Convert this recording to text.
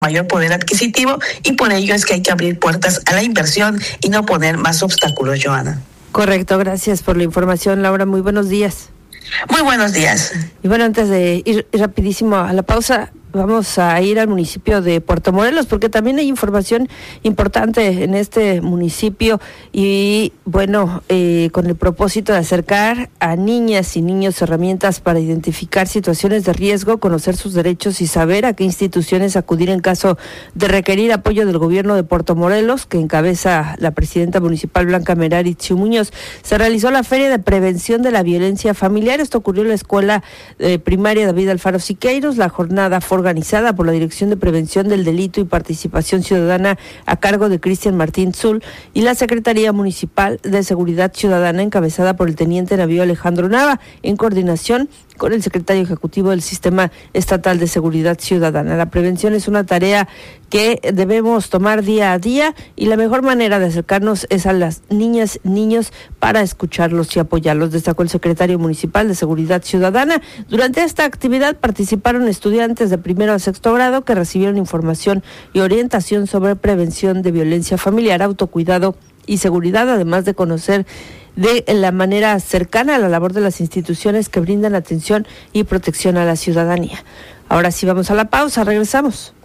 mayor poder adquisitivo, y por ello es que hay que abrir puertas a la inversión y no poner más obstáculos, Joana. Correcto, gracias por la información, Laura. Muy buenos días. Muy buenos días. Y bueno, antes de ir rapidísimo a la pausa, vamos a ir al municipio de Puerto Morelos, porque también hay información importante en este municipio y bueno, con el propósito de acercar a niñas y niños herramientas para identificar situaciones de riesgo, conocer sus derechos y saber a qué instituciones acudir en caso de requerir apoyo del gobierno de Puerto Morelos, que encabeza la presidenta municipal Blanca Merari Tsiu Muñoz. Se realizó la Feria de Prevención de la Violencia Familiar. Esto ocurrió en la escuela primaria David Alfaro Siqueiros. La jornada fue organizada por la Dirección de Prevención del Delito y Participación Ciudadana a cargo de Cristian Martín Zul y la Secretaría Municipal de Seguridad Ciudadana encabezada por el teniente navío Alejandro Nava, en coordinación con el secretario ejecutivo del Sistema Estatal de Seguridad Ciudadana. La prevención es una tarea que debemos tomar día a día y la mejor manera de acercarnos es a las niñas, niños, para escucharlos y apoyarlos, destacó el secretario municipal de Seguridad Ciudadana. Durante esta actividad participaron estudiantes de primero a sexto grado que recibieron información y orientación sobre prevención de violencia familiar, autocuidado y seguridad, además de conocer de la manera cercana a la labor de las instituciones que brindan atención y protección a la ciudadanía. Ahora sí vamos a la pausa, regresamos.